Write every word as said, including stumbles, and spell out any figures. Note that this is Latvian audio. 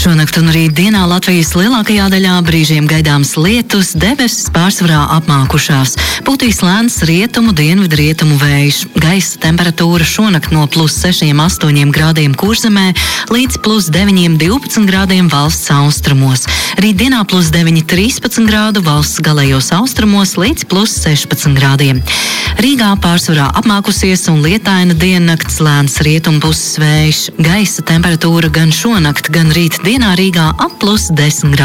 Šonakt un rīt dienā Latvijas lielākajā daļā brīžiem gaidāms lietus, debesis pārsvarā apmākušās. Pūtīs lēns rietumu, dienvidu rietumu vējš. Gaisa temperatūra šonakt no plus sešiem astoņiem grādiem Kurzemē līdz plus deviņiem divpadsmit grādiem valsts austrumos. Rīt dienā plus deviņi trīspadsmit grādu valsts galējos austrumos līdz plus sešpadsmit grādiem. Rīgā pārsvarā apmākusies un lietaina diennakts, lēns rietumu puses vējš. Gaisa temperatūra gan šonakt, gan rīt dienā Rīgā ap plus desmit grādiem.